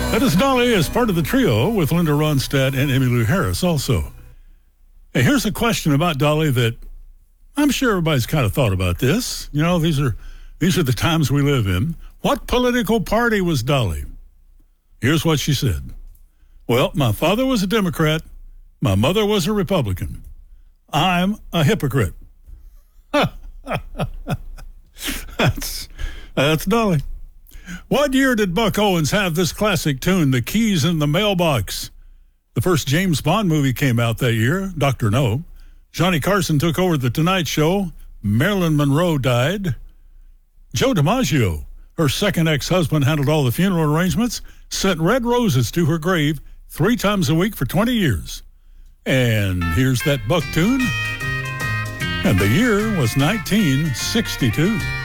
That is Dolly as part of the trio with Linda Ronstadt and Emmylou Harris also. Hey, here's a question about Dolly that I'm sure everybody's kind of thought about this. You know, these are the times we live in. What political party was Dolly? Here's what she said. Well, my father was a Democrat. My mother was a Republican. I'm a hypocrite. That's Dolly. What year did Buck Owens have this classic tune, The Keys in the Mailbox? The first James Bond movie came out that year, Dr. No. Johnny Carson took over The Tonight Show. Marilyn Monroe died. Joe DiMaggio, her second ex-husband, handled all the funeral arrangements, sent red roses to her grave 3 times a week for 20 years. And here's that Buck tune. And the year was 1962.